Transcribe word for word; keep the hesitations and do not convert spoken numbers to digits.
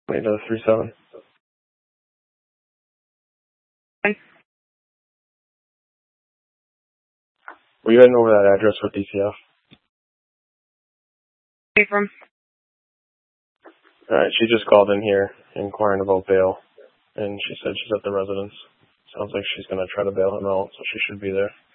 Wait, no, three seven. Hi. Were you heading over that address with D C F? Hey, from? Alright, she just called in here inquiring about bail, and she said she's at the residence. Sounds like she's gonna try to bail him out, so she should be there.